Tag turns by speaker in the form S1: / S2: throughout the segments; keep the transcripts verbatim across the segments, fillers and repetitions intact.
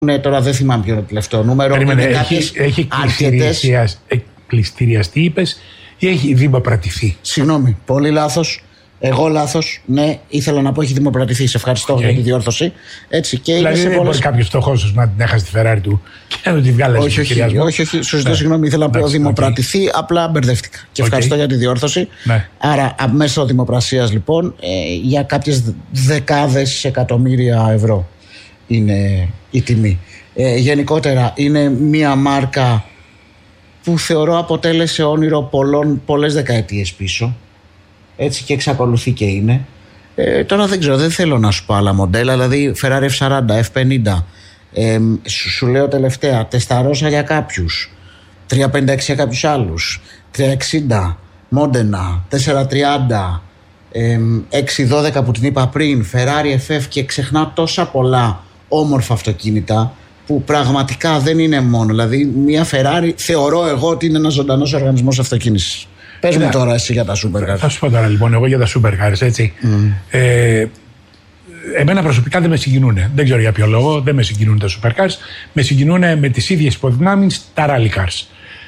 S1: Ναι, τώρα δεν θυμάμαι ποιο είναι το τελευταίο νούμερο.
S2: Περίμενε, έχει, έχει κλειστηριαστεί, είπες, ή έχει δημοπρατηθεί?
S1: Συγγνώμη, πολύ λάθος. Εγώ λάθος. Ναι, ήθελα να πω έχει δημοπρατηθεί. Σε ευχαριστώ okay. για τη διόρθωση. Έτσι, και
S2: δηλαδή δεν πολλές... μπορεί κάποιος φτωχός να την έχασε τη Ferrari του και να τη βγάλει.
S1: Όχι, όχι, όχι, όχι, όχι. Σου ζητώ συγγνώμη, ήθελα να πω δημοπρατηθεί. Okay. Απλά μπερδεύτηκα. Και ευχαριστώ okay. για τη διόρθωση. Ναι. Άρα, μέσω δημοπρασίας λοιπόν, ε, για κάποιες δεκάδες εκατομμύρια ευρώ είναι η τιμή. Ε, γενικότερα είναι μια μάρκα που θεωρώ αποτέλεσε όνειρο πολλών, πολλές δεκαετίες πίσω, έτσι, και εξακολουθεί και είναι. Ε, τώρα δεν ξέρω, δεν θέλω να σου πω άλλα μοντέλα, δηλαδή Ferrari εφ σαράντα, εφ πενήντα, ε, σου, σου λέω τελευταία, τεσταρώσα για κάποιους, τριακόσια πενήντα έξι για κάποιους άλλους, τριακόσια εξήντα, Μόντενα, τετρακόσια τριάντα, ε, εξακόσια δώδεκα που την είπα πριν, Ferrari εφ εφ, και ξεχνάω τόσα πολλά όμορφα αυτοκίνητα που πραγματικά δεν είναι μόνο. Δηλαδή, μια Ferrari θεωρώ εγώ ότι είναι ένας ζωντανός οργανισμός αυτοκίνησης. Πες μου τώρα εσύ για τα supercars.
S2: Θα σου πω τώρα λοιπόν εγώ για τα supercars, έτσι. Mm. Ε, εμένα προσωπικά δεν με συγκινούν. Δεν ξέρω για ποιο λόγο, δεν με συγκινούν τα supercars. Με συγκινούν με τις ίδιες υποδυνάμεις τα rally cars.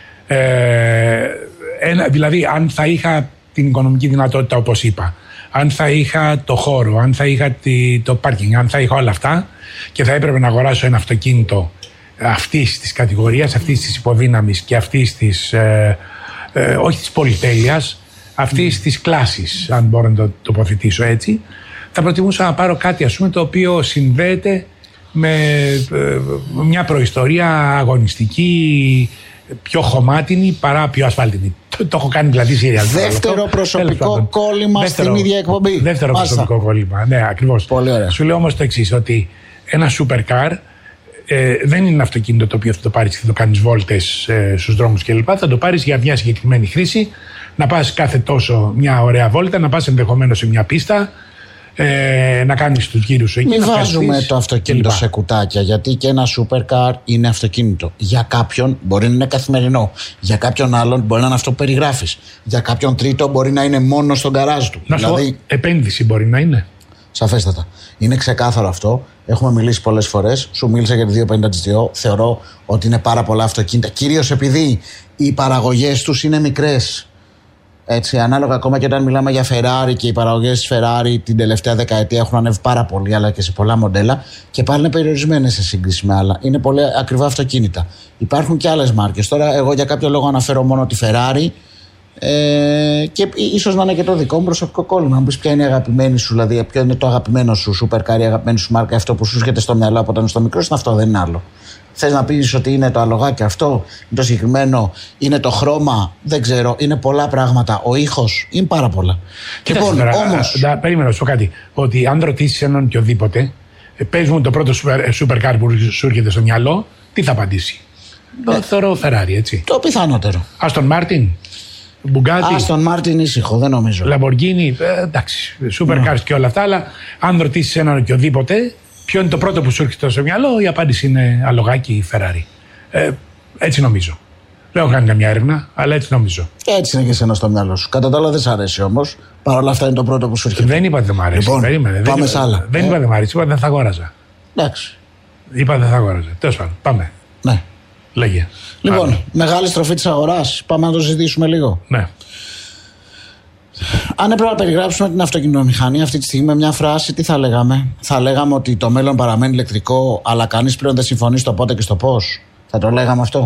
S2: Ε, ένα, δηλαδή, αν θα είχα την οικονομική δυνατότητα, όπως είπα, αν θα είχα το χώρο, αν θα είχα τη, το πάρκινγκ, αν θα είχα όλα αυτά και θα έπρεπε να αγοράσω ένα αυτοκίνητο αυτής της κατηγορίας, αυτής της υποδύναμης και αυτής της, ε, ε, όχι της πολυτέλειας, αυτής mm. της κλάσης, αν μπορώ να το τοποθετήσω έτσι, θα προτιμούσα να πάρω κάτι, ας πούμε, το οποίο συνδέεται με ε, μια προϊστορία αγωνιστική, πιο χωμάτινη παρά πιο ασφάλτινη. Το, το έχω κάνει δηλαδή σειρά.
S1: Δεύτερο προσωπικό κόλλημα δεύτερο, στην ίδια εκπομπή.
S2: Δεύτερο Μάσα. προσωπικό κόλλημα. Ναι, ακριβώς.
S1: Πολύ ωραία.
S2: Σου λέω όμως το εξής, ότι ένα supercar ε, δεν είναι ένα αυτοκίνητο το οποίο θα το πάρεις και θα το κάνεις βόλτες ε, στους δρόμους κλπ. Θα το πάρεις για μια συγκεκριμένη χρήση, να πας κάθε τόσο μια ωραία βόλτα, να πας ενδεχομένως σε μια πίστα. Ε, να κάνεις τους γύρους σου εκεί.
S1: Μην βάζουμε το αυτοκίνητο σε κουτάκια, γιατί και ένα supercar είναι αυτοκίνητο. Για κάποιον μπορεί να είναι καθημερινό, για κάποιον άλλον μπορεί να είναι αυτό που περιγράφεις, για κάποιον τρίτο μπορεί να είναι μόνο στον γκαράζ του.
S2: Να δηλαδή, σου επένδυση μπορεί να είναι.
S1: Σαφέστατα. Είναι ξεκάθαρο αυτό. Έχουμε μιλήσει πολλές φορές. Σου μίλησα για τη διακόσια πενήντα τζι τι ο. Θεωρώ ότι είναι πάρα πολλά αυτοκίνητα, κυρίως επειδή οι παραγωγές τους είναι μικρές. Έτσι, ανάλογα ακόμα και όταν μιλάμε για Ferrari και οι παραγωγές της Ferrari την τελευταία δεκαετία έχουν ανέβει πάρα πολύ, αλλά και σε πολλά μοντέλα, και πάλι είναι περιορισμένες σε σύγκριση με άλλα. Είναι πολύ ακριβά αυτοκίνητα. Υπάρχουν και άλλες μάρκες. Τώρα, εγώ για κάποιο λόγο αναφέρω μόνο τη Ferrari ε, και ίσως να είναι και το δικό μου προσωπικό κόλλημα. Αν πεις ποια είναι η αγαπημένη σου, δηλαδή ποιο είναι το αγαπημένο σου supercar, η αγαπημένη σου μάρκα, αυτό που σου έρχεται στο μυαλό από όταν είσαι στο μικρό, είναι αυτό, δεν είναι άλλο. Θες να πεις ότι είναι το αλογάκι αυτό, είναι το συγκεκριμένο, είναι το χρώμα, δεν ξέρω, είναι πολλά πράγματα. Ο ήχος, είναι πάρα πολλά.
S2: Λοιπόν, όμως. Περίμενα να σου πω κάτι. Ότι αν ρωτήσεις έναν οποιοδήποτε, πες μου το πρώτο supercar που σου έρχεται στο μυαλό, τι θα απαντήσει? Το θεωρώ Ferrari, έτσι.
S1: Το πιθανότερο.
S2: Aston Martin, Bugatti.
S1: Aston Martin ήσυχο, δεν νομίζω.
S2: Lamborghini, ε, εντάξει, supercars και όλα αυτά, αλλά αν ρωτήσεις έναν οποιοδήποτε, ποιο είναι το πρώτο που σου έρχεται στο μυαλό, η απάντηση είναι αλογάκι ή Ferrari. Ε, έτσι νομίζω. Δεν έχω κάνει καμιά έρευνα, αλλά έτσι νομίζω.
S1: Έτσι είναι και εσένα στο μυαλό σου. Κατά τα άλλα δεν σ' αρέσει όμως. Παρ' όλα αυτά είναι το πρώτο που σου έρχεται.
S2: Δεν είπα δεν μ' αρέσει.
S1: Λοιπόν,
S2: περίμενε.
S1: Πάμε
S2: δεν
S1: σε άλλα.
S2: Δεν ε? είπα δεν μ' αρέσει. Είπα δεν θα αγόραζα.
S1: Εντάξει.
S2: Είπα δεν θα αγόραζα. Τέλος πάντων. Πάμε.
S1: Ναι.
S2: Λέγε.
S1: Λοιπόν,
S2: Πάμε.
S1: Μεγάλη στροφή της αγοράς. Πάμε να το συζητήσουμε λίγο.
S2: Ναι.
S1: Αν έπρεπε να περιγράψουμε την αυτοκινητομηχανία αυτή τη στιγμή με μια φράση, τι θα λέγαμε? Θα λέγαμε ότι το μέλλον παραμένει ηλεκτρικό, αλλά κανείς πλέον δεν συμφωνεί στο πότε και στο πώς. Θα το λέγαμε αυτό?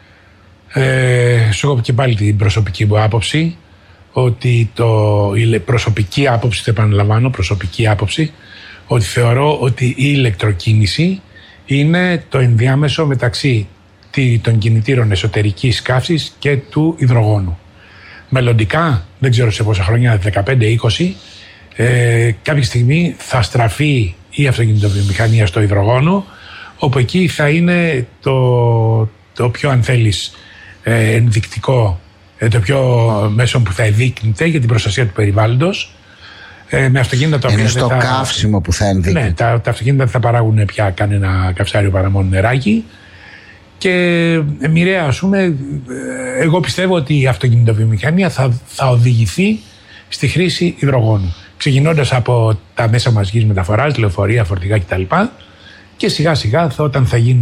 S2: Ε, σου έχω και πάλι την προσωπική μου άποψη, ότι το, η προσωπική άποψη, το επαναλαμβάνω, προσωπική άποψη, ότι θεωρώ ότι η ηλεκτροκίνηση είναι το ενδιάμεσο μεταξύ των κινητήρων εσωτερικής καύσης και του υδρογόνου. Μελλοντικά, δεν ξέρω σε πόσα χρόνια, δεκαπέντε είκοσι, ε, κάποια στιγμή θα στραφεί η αυτοκινητοβιομηχανία στο υδρογόνο, όπου εκεί θα είναι το, το πιο, αν θέλεις, ε, ενδεικτικό, ε, το πιο μέσο που θα ενδείκνυται για την προστασία του περιβάλλοντος. Ε, με αυτοκίνητα τα οποία.
S1: Είναι στο
S2: θα,
S1: καύσιμο που θα ενδείκνυται.
S2: Ναι, τα, τα αυτοκίνητα δεν θα παράγουν πια κανένα καυσάριο παρά μόνο νεράκι. Και μοιραία, ας πούμε, εγώ πιστεύω ότι η αυτοκινητοβιομηχανία θα, θα οδηγηθεί στη χρήση υδρογόνου. Ξεκινώντας από τα μέσα μαζικής μεταφοράς, λεωφορεία, φορτηγά κτλ. και σιγά σιγά όταν θα γίνουν